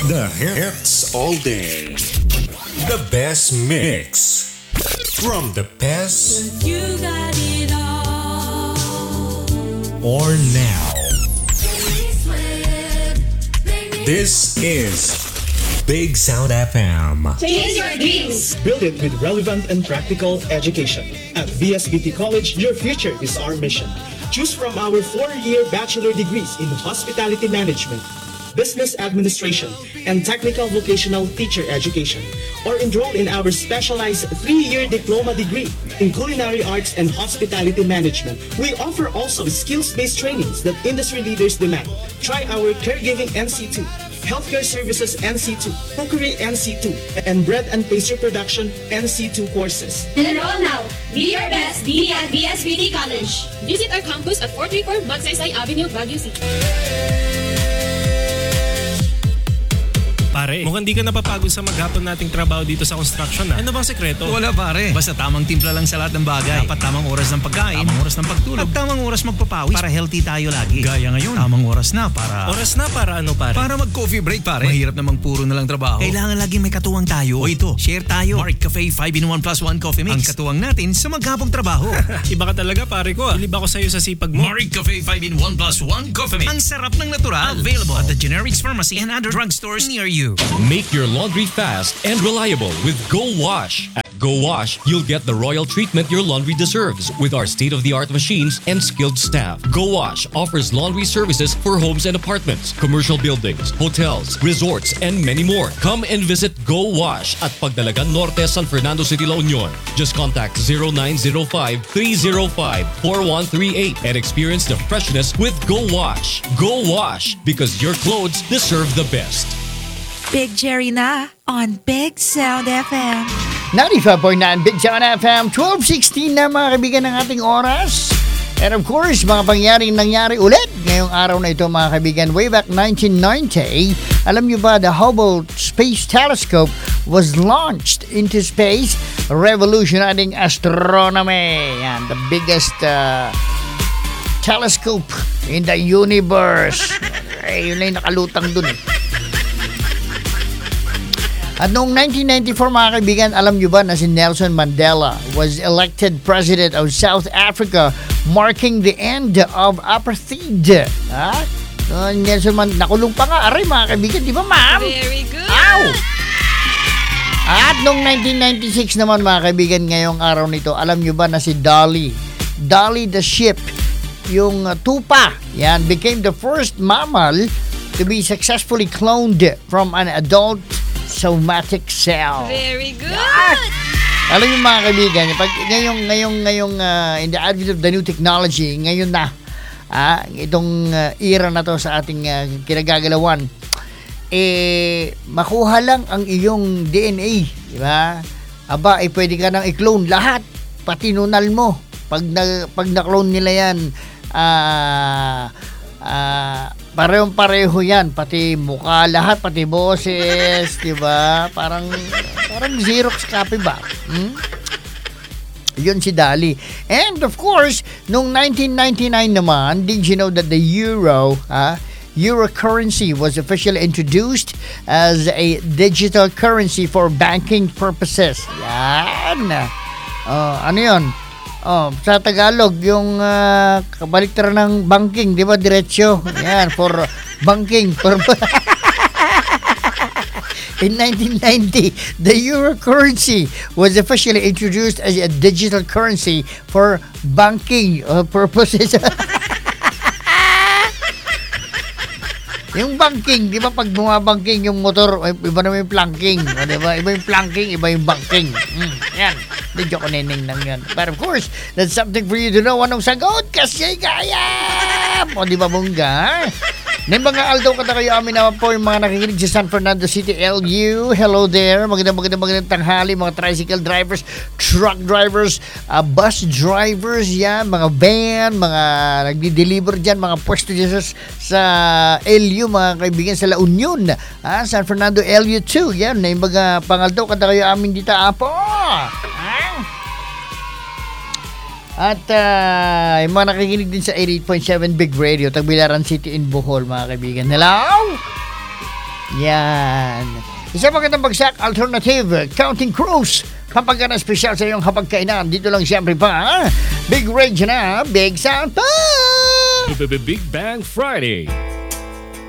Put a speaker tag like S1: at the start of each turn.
S1: The hits all day. The best mix. From the best
S2: You got it all.
S1: or now. This is Big Sound FM.
S3: Chase your dreams.
S4: Build it with relevant and practical education. At VSBT College, your future is our mission. Choose from our 4-year bachelor degrees in hospitality management, business administration, and technical vocational teacher education. Or enroll in our specialized 3-year diploma degree in culinary arts and hospitality management. We offer also skills-based trainings that industry leaders demand. Try our caregiving NC2, healthcare services NC2, cookery NC2, and bread and pastry production NC2 courses.
S3: Enroll now. Be your best. Be at VSBT College.
S5: Visit our campus at 434 Magsaysay Avenue, Baguio City.
S6: Pare, mukhang di ka napapagod sa maghapon nating trabaho dito sa construction, ha? Ano bang sekreto?
S7: Wala pare. Basta tamang timpla lang sa lahat ng bagay. Dapat tamang oras ng pagkain, tamang oras ng pagtulog, at tamang oras magpapawis para healthy tayo lagi. Gaya ngayon, tamang oras na para...
S6: Oras na para ano, pare?
S7: Para mag-coffee break, pare. Mahirap namang puro na lang trabaho. Kailangan laging may katuwang tayo. O ito, share tayo. Mark Cafe 5-in-1 plus 1 coffee mix. Ang katuwang natin sa maghapong trabaho.
S6: Iba ka talaga, pare ko, ah. Bilib ako sa'yo sa sipag mo.
S7: Mark Cafe 5-in-1 plus 1 coffee mix. Ang sarap ng natural. Available at the Generics Pharmacy and other drugstores near you.
S8: Make your laundry fast and reliable with Go Wash. At Go Wash, you'll get the royal treatment your laundry deserves with our state-of-the-art machines and skilled staff. Go Wash offers laundry services for homes and apartments, commercial buildings, hotels, resorts, and many more. Come and visit Go Wash at Pagdalagan Norte, San Fernando City, La Union. Just contact 0905-305-4138 and experience the freshness with Go Wash. Go Wash, because your clothes deserve the best.
S2: Big Jerry na on Big Sound FM.
S9: 95.9 Big Sound FM, 12:16 na mga kaibigan ng ating oras. And of course, mga pangyaring nangyari ulit ngayong araw na ito mga kaibigan. Way back 1990, alam nyo ba the Hubble Space Telescope was launched into space, revolutionizing astronomy. Yan, the biggest telescope in the universe. Yun lang nakalutang dun eh. At noong 1994 mga kaibigan, alam nyo ba na si Nelson Mandela was elected President of South Africa, marking the end of apartheid. Ha? Nelson Mandela, nakulong pa nga, aray mga kaibigan, di ba ma'am?
S5: Very good.
S9: Ow! At noong 1996 naman mga kaibigan, ngayong araw nito, alam nyo ba na si Dolly the sheep, yung tupa, yan, became the first mammal to be successful cloned from an adult somatic cell.
S5: Very good.
S9: Alam niyo mga kaibigan, pag ngayong in the advent of the new technology, ngayon na itong era na to sa ating kinagagalawan, makuha lang ang iyong DNA, di ba? Aba, pwede ka nang i-clone lahat, pati nunal mo. Pag na-clone nila yan, parehong-pareho yan, pati mukha, lahat, pati boses, di ba? Parang Xerox copy ba? Yun si Dali. And of course, noong 1999 naman, did you know that the euro currency was officially introduced as a digital currency for banking purposes. Yan. Ano yun? Sa Tagalog, yung kabaliktaran ng banking, di ba, diretsyo? Yan, for banking. In 1990, the euro currency was officially introduced as a digital currency for banking purposes. Yung banking, di ba, pag bumabangking yung motor, iba naman yung planking. Di ba? Iba yung planking, iba yung banking. Yan. Medyo ko neneng lang yan. But of course, that's something for you to know. Anong sagot? Kasi gaya! O di ba bongga? May mga aldaw ka na kayo amin naman po yung mga nakikinig sa San Fernando City, LU. Hello there. Magandang tanghali. Mga tricycle drivers, truck drivers, bus drivers, yan. Mga van, mga nagdi-deliver dyan, mga pwesto dyan sa LU, mga kaibigan sa La Union. San Fernando, LU2. Yan. May mga pangaldaw ka na kayo amin dito, apo. At yung mga nakikinig din sa 88.7 Big Radio, Tagbilaran City in Bohol, mga kaibigan. Hello? Yan. Isa magandang bagsak, alternative, Counting Crows. Kapag na special sa iyong hapagkainan, dito lang siyempre pa, Big Range na, Big Sound pa!
S8: Big Bang Friday.